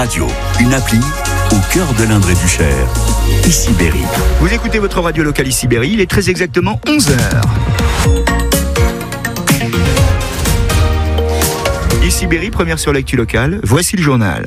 Radio, une appli au cœur de l'Indre et du Cher. Ici Berry. Vous écoutez votre radio locale ici Berry, il est très exactement 11h. Ici Berry, première sur l'actu locale, voici le journal.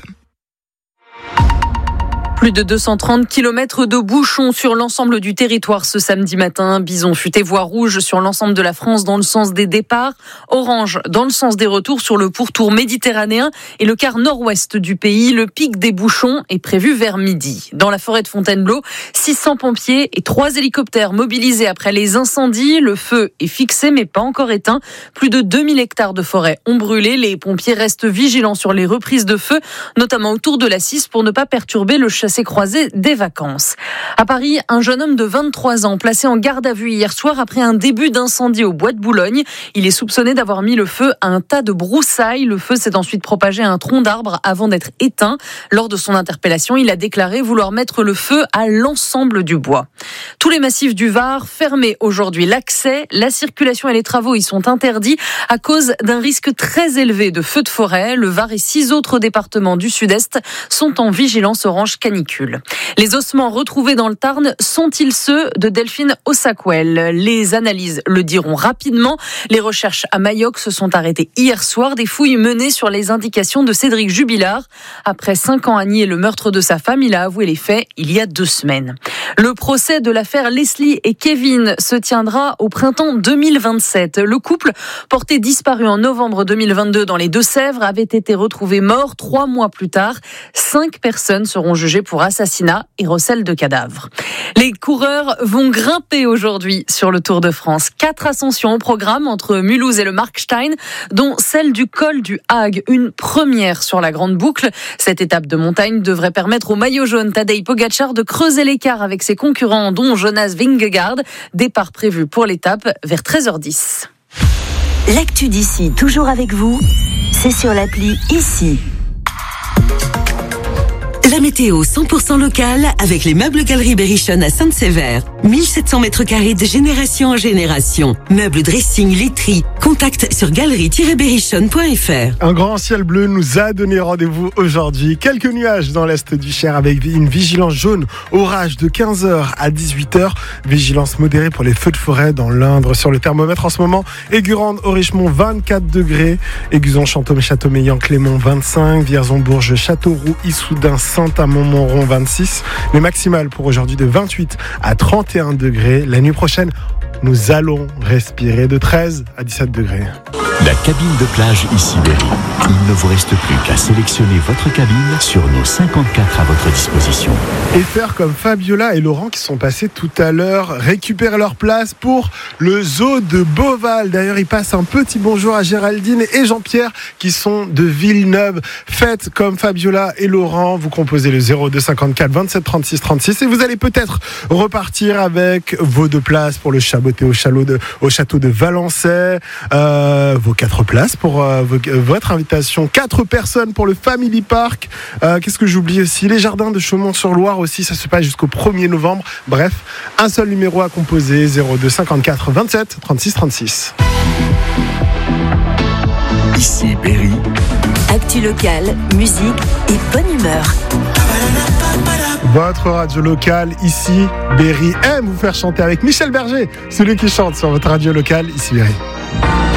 Plus de 230 km de bouchons sur l'ensemble du territoire ce samedi matin. Bison futé voie rouge sur l'ensemble de la France dans le sens des départs. Orange dans le sens des retours sur le pourtour méditerranéen et le quart nord-ouest du pays. Le pic des bouchons est prévu vers midi. Dans la forêt de Fontainebleau, 600 pompiers et 3 hélicoptères mobilisés après les incendies. Le feu est fixé mais pas encore éteint. Plus de 2000 hectares de forêt ont brûlé. Les pompiers restent vigilants sur les reprises de feu, notamment autour de la Cisse pour ne pas perturber le chassé-croisé des vacances. À Paris, un jeune homme de 23 ans placé en garde à vue hier soir après un début d'incendie au bois de Boulogne. Il est soupçonné d'avoir mis le feu à un tas de broussailles. Le feu s'est ensuite propagé à un tronc d'arbre avant d'être éteint. Lors de son interpellation, il a déclaré vouloir mettre le feu à l'ensemble du bois. Tous les massifs du Var fermés aujourd'hui. L'accès, la circulation et les travaux y sont interdits à cause d'un risque très élevé de feux de forêt. Le Var et 6 autres départements du Sud-Est sont en vigilance orange canicule. Les ossements retrouvés dans le Tarn sont-ils ceux de Delphine Ossaquel ? Les analyses le diront rapidement. Les recherches à Mayoc se sont arrêtées hier soir. Des fouilles menées sur les indications de Cédric Jubilard. Après 5 ans à nier le meurtre de sa femme, il a avoué les faits il y a 2 semaines. Le procès de l'affaire Leslie et Kevin se tiendra au printemps 2027. Le couple, porté disparu en novembre 2022 dans les Deux-Sèvres, avait été retrouvé mort 3 mois plus tard. 5 personnes seront jugées pour assassinat et recel de cadavres. Les coureurs vont grimper aujourd'hui sur le Tour de France. 4 ascensions au programme entre Mulhouse et le Markstein, dont celle du col du Hague, une première sur la grande boucle. Cette étape de montagne devrait permettre au maillot jaune Tadej Pogačar de creuser l'écart avec ses concurrents, dont Jonas Vingegaard. Départ prévu pour l'étape vers 13h10. L'actu d'ici, toujours avec vous, c'est sur l'appli Ici. La météo 100% locale avec les meubles Galerie Berrichon à Sainte-Sévère. 1700 mètres carrés de génération en génération. Meubles, dressing, literie. Contact sur galerie-berrichon.fr. Un grand ciel bleu nous a donné rendez-vous aujourd'hui. Quelques nuages dans l'est du Cher avec une vigilance jaune. Orage de 15h à 18h. Vigilance modérée pour les feux de forêt dans l'Indre. Sur le thermomètre en ce moment, Aigurande, Orichemont 24 degrés. Aiguzon, Chantôme, Châteaumeillan, Clément 25. Vierzon, Bourges, Châteauroux, Issoudun, Saint-Amand-Montron 26. Les maximales pour aujourd'hui de 28 à 31 degrés. La nuit prochaine, nous allons respirer de 13 à 17 degrés. La cabine de plage ici Berry. Il ne vous reste plus qu'à sélectionner votre cabine sur nos 54 à votre disposition. Et faire comme Fabiola et Laurent qui sont passés tout à l'heure, récupérer leur place pour le zoo de Beauval. D'ailleurs, ils passent un petit bonjour à Géraldine et Jean-Pierre qui sont de Villeneuve. Faites comme Fabiola et Laurent, vous composez le 02 54 27 36 36 et vous allez peut-être repartir avec vos 2 places pour le chaboté au château de Valençay, vos 4 places pour votre invitation, 4 personnes pour le Family Park. Qu'est-ce que j'oublie aussi ? Les jardins de Chaumont-sur-Loire aussi, ça se passe jusqu'au 1er novembre. Bref, un seul numéro à composer, 02 54 27 36 36. Ici Berry. Actu locale, musique et bonne humeur. Votre radio locale ici, Berry aime vous faire chanter avec Michel Berger, celui qui chante sur votre radio locale ici, Berry.